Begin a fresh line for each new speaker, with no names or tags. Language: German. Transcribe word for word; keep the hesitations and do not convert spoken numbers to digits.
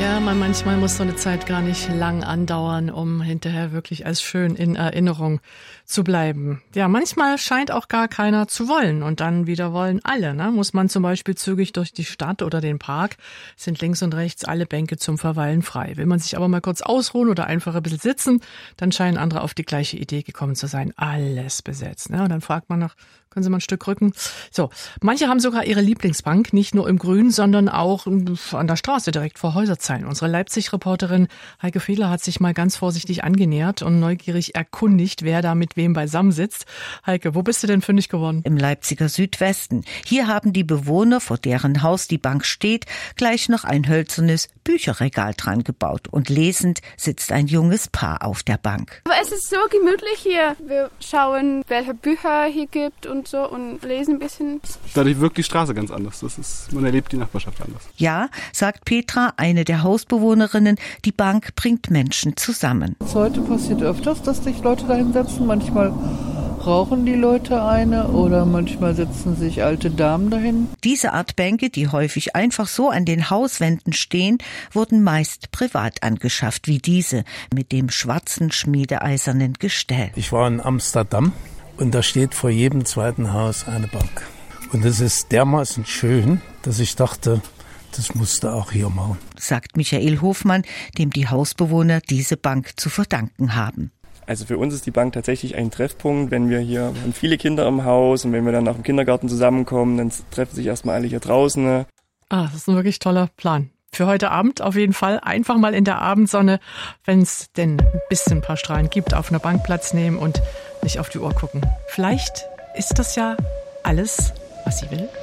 Ja, man, manchmal muss so eine Zeit gar nicht lang andauern, um hinterher wirklich als schön in Erinnerung zu bleiben. Ja, manchmal scheint auch gar keiner zu wollen und dann wieder wollen alle. Ne? Muss man zum Beispiel zügig durch die Stadt oder den Park, sind links und rechts alle Bänke zum Verweilen frei. Will man sich aber mal kurz ausruhen oder einfach ein bisschen sitzen, dann scheinen andere auf die gleiche Idee gekommen zu sein. Alles besetzt. Ne? Und dann fragt man noch, können Sie mal ein Stück rücken? So, manche haben sogar ihre Lieblingsbank, nicht nur im Grün, sondern auch an der Straße direkt vor Häuserzeilen. Unsere Leipzig-Reporterin Heike Fehler hat sich mal ganz vorsichtig angenähert und neugierig erkundigt, wer da mit wem beisammen sitzt. Heike, wo bist du denn fündig geworden?
Im Leipziger Südwesten. Hier haben die Bewohner, vor deren Haus die Bank steht, gleich noch ein hölzernes Bücherregal dran gebaut. Und lesend sitzt ein junges Paar auf der Bank.
Aber es ist so gemütlich hier. Wir schauen, welche Bücher hier gibt und so und lesen ein bisschen.
Dadurch wirkt die Straße ganz anders. Das ist, man erlebt die Nachbarschaft anders.
Ja, sagt Petra, eine der Hausbewohnerinnen, die Bank bringt Menschen zusammen.
Heute passiert öfters, dass sich Leute da hinsetzen. Manchmal rauchen die Leute eine oder manchmal setzen sich alte Damen dahin.
Diese Art Bänke, die häufig einfach so an den Hauswänden stehen, wurden meist privat angeschafft, wie diese mit dem schwarzen schmiedeeisernen Gestell.
Ich war in Amsterdam und da steht vor jedem zweiten Haus eine Bank. Und es ist dermaßen schön, dass ich dachte, das musste auch hier machen.
Sagt Michael Hofmann, dem die Hausbewohner diese Bank zu verdanken haben.
Also für uns ist die Bank tatsächlich ein Treffpunkt, wenn wir hier, wir haben viele Kinder im Haus und wenn wir dann nach dem Kindergarten zusammenkommen, dann treffen sich erstmal alle hier draußen.
Ah, das ist ein wirklich toller Plan. Für heute Abend auf jeden Fall einfach mal in der Abendsonne, wenn es denn ein bisschen ein paar Strahlen gibt, auf einer Bank Platz nehmen und nicht auf die Uhr gucken. Vielleicht ist das ja alles, was sie will.